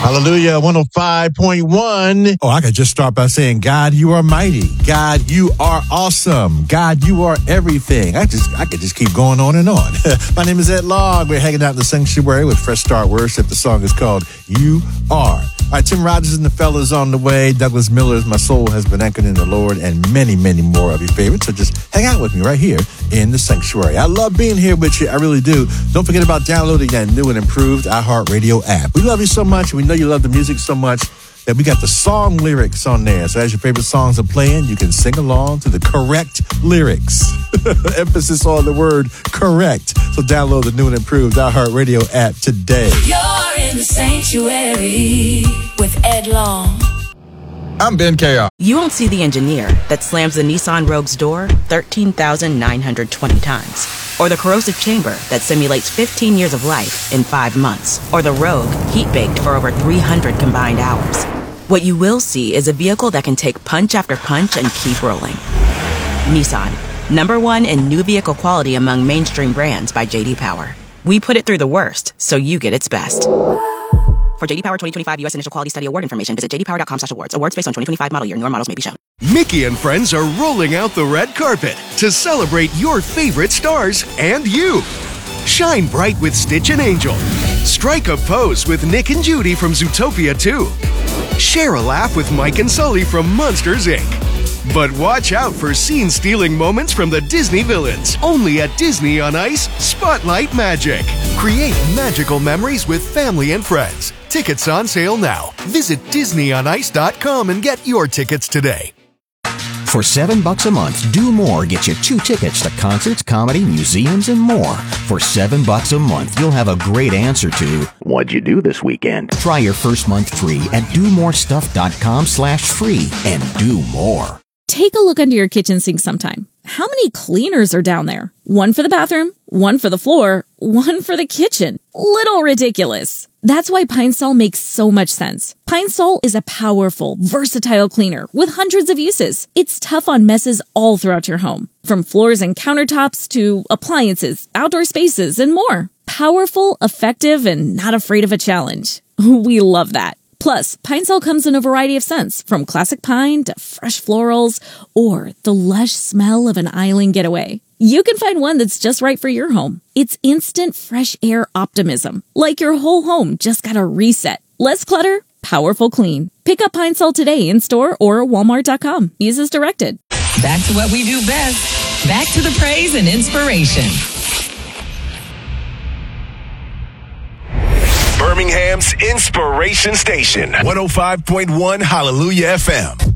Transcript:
Hallelujah, 105.1. Oh, I could just start by saying, God, you are mighty. God, you are awesome. God, you are everything. I could just keep going on and on. My name is Ed Long. We're hanging out in the sanctuary with Fresh Start Worship. The song is called You Are. All right, Tim Rogers and the fellas on the way. Douglas Miller's My Soul Has Been Anchored in the Lord, and many, many more of your favorites. So just hang out with me right here in the sanctuary. I love being here with you. I really do. Don't forget about downloading that new and improved iHeartRadio app. We love you so much. We know you love the music so much that we got the song lyrics on there. So as your favorite songs are playing, you can sing along to the correct lyrics. Emphasis on the word correct. So download the new and improved iHeartRadio app today. You're in the sanctuary with Ed Long. I'm Ben Chaos. You won't see the engineer that slams the Nissan Rogue's door 13,920 times. Or the corrosive chamber that simulates 15 years of life in 5 months. Or the Rogue heat-baked for over 300 combined hours. What you will see is a vehicle that can take punch after punch and keep rolling. Nissan, #1 in new vehicle quality among mainstream brands by J.D. Power. We put it through the worst, so you get its best. For J.D. Power 2025 U.S. Initial Quality Study Award information, visit jdpower.com/awards. Awards based on 2025 model year. Newer models may be shown. Mickey and friends are rolling out the red carpet to celebrate your favorite stars and you. Shine bright with Stitch and Angel. Strike a pose with Nick and Judy from Zootopia 2. Share a laugh with Mike and Sully from Monsters, Inc. But watch out for scene-stealing moments from the Disney villains. Only at Disney on Ice, Spotlight Magic. Create magical memories with family and friends. Tickets on sale now. Visit DisneyOnIce.com and get your tickets today. For $7 a month, Do More gets you 2 tickets to concerts, comedy, museums, and more. For $7 a month, you'll have a great answer to, what'd you do this weekend? Try your first month free at domorestuff.com/free and do more. Take a look under your kitchen sink sometime. How many cleaners are down there? One for the bathroom, one for the floor, one for the kitchen. Little ridiculous. That's why Pine Sol makes so much sense. Pine Sol is a powerful, versatile cleaner with hundreds of uses. It's tough on messes all throughout your home, from floors and countertops to appliances, outdoor spaces, and more. Powerful, effective, and not afraid of a challenge. We love that. Plus, Pine Sol comes in a variety of scents, from classic pine to fresh florals, or the lush smell of an island getaway. You can find one that's just right for your home. It's instant fresh air optimism, like your whole home just got a reset. Less clutter, powerful clean. Pick up Pine Sol today in store or walmart.com. Use as directed. Back to what we do best. Back to the praise and inspiration. Birmingham's Inspiration Station, 105.1 Hallelujah FM.